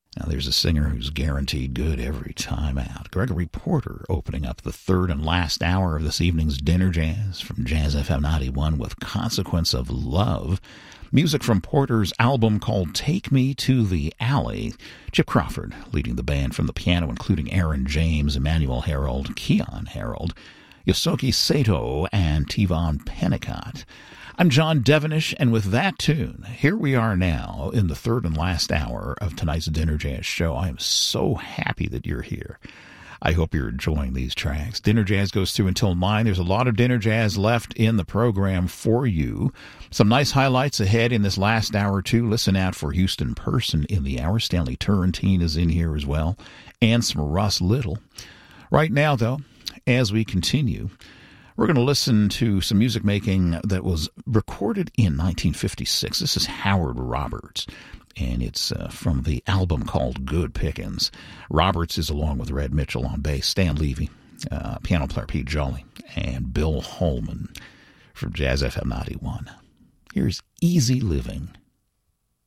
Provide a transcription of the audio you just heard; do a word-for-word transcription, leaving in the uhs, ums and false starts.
Now, there's a singer who's guaranteed good every time out. Gregory Porter opening up the third and last hour of this evening's Dinner Jazz from Jazz F M ninety-one with Consequence of Love. Music from Porter's album called Take Me to the Alley. Chip Crawford leading the band from the piano, including Aaron James, Emmanuel Harold, Keon Harold, Yosuke Sato, and Tivon Pennicott. I'm John Devenish, and with that tune, here we are now in the third and last hour of tonight's Dinner Jazz show. I am so happy that you're here. I hope you're enjoying these tracks. Dinner Jazz goes through until nine. There's a lot of Dinner Jazz left in the program for you. Some nice highlights ahead in this last hour, too. Listen out for Houston Person in the hour. Stanley Turrentine is in here as well, and some Russ Little. Right now, though, as we continue, we're going to listen to some music making that was recorded in nineteen fifty-six. This is Howard Roberts, and it's uh, from the album called Good Pickings. Roberts is along with Red Mitchell on bass, Stan Levy, uh, piano player Pete Jolly, and Bill Holman from Jazz F M ninety-one. Here's Easy Living.